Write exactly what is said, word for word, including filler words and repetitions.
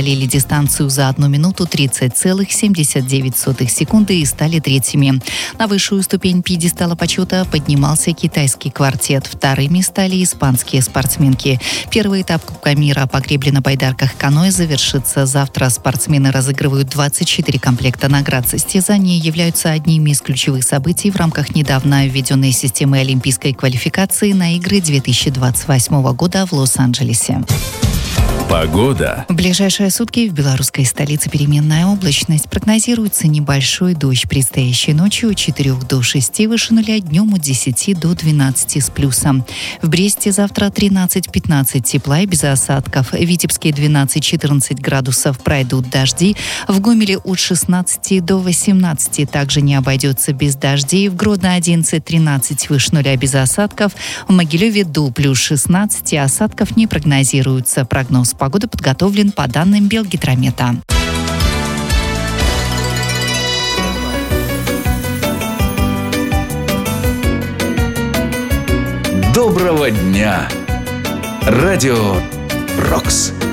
преодолели дистанцию за одну минуту тридцать целых семьдесят девять сотых секунды и стали третьими. На высшую ступень пьедестала почета поднимался китайский квартет. Вторыми стали испанские спортсменки. Первый этап Кубка мира по гребле на байдарках каноэ завершится завтра. Спортсмены разыгрывают двадцать четыре комплекта наград. Состязания являются одними из ключевых событий в рамках недавно введенной системы олимпийской квалификации на игры две тысячи двадцать восьмого года в Лос-Анджелесе. Погода. В ближайшие сутки в белорусской столице переменная облачность. Прогнозируется небольшой дождь. Предстоящей ночью от четырёх до шести выше нуля, днем от десяти до двенадцати с плюсом. В Бресте завтра тринадцать-пятнадцать тепла и без осадков. В Витебске двенадцать-четырнадцать градусов, пройдут дожди. В Гомеле от шестнадцати до восемнадцати также не обойдется без дождей. В Гродно одиннадцать-тринадцать выше нуля без осадков. В Могилеве до плюс шестнадцати, осадков не прогнозируется. Прогноз погоды подготовлен по данным Белгидромета. Доброго дня! Радио «Рокс».